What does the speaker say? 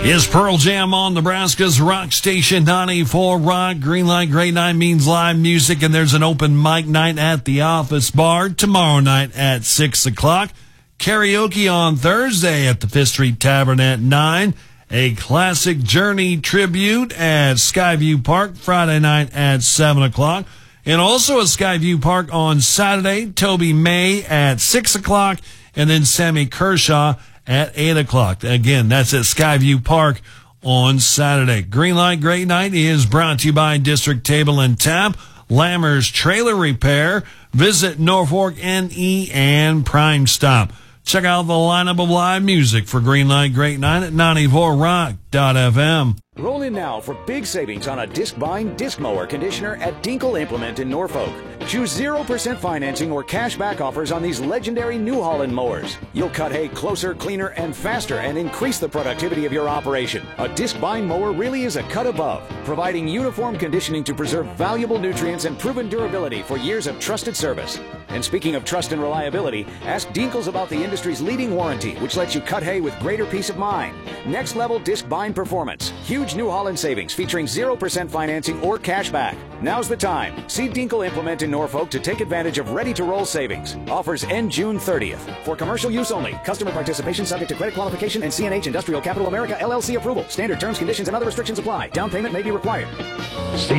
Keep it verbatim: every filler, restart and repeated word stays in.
Is Pearl Jam on Nebraska's Rock Station ninety-four Rock. Green Light Grade nine means live music, and there's an open mic night at the Office Bar tomorrow night at six o'clock. Karaoke on Thursday at the Fifth Street Tavern at nine. A Classic Journey tribute at Skyview Park Friday night at seven o'clock. And also at Skyview Park on Saturday, Toby May at six o'clock, and then Sammy Kershaw at eight o'clock. Again, that's at Skyview Park on Saturday. Green Light Grade Night is brought to you by District Table and Tap, Lammer's Trailer Repair, Visit Norfolk N E, and Prime Stop. Check out the lineup of live music for Green Light Grade Night at ninety-four rock dot f m. Roll in now for big savings on a disc-bind disc mower conditioner at Dinkle Implement in Norfolk. Choose zero percent financing or cash back offers on these legendary New Holland mowers. You'll cut hay closer, cleaner, and faster and increase the productivity of your operation. A disc-bind mower really is a cut above, providing uniform conditioning to preserve valuable nutrients and proven durability for years of trusted service. And speaking of trust and reliability, ask Dinkles about the industry's leading warranty, which lets you cut hay with greater peace of mind. Next level disc bind performance. Huge New Holland savings featuring zero percent financing or cash back. Now's the time. See Dinkle Implement in Norfolk to take advantage of ready-to-roll savings. Offers end June thirtieth. For commercial use only. Customer participation subject to credit qualification and C N H Industrial Capital America L L C approval. Standard terms, conditions, and other restrictions apply. Down payment may be required.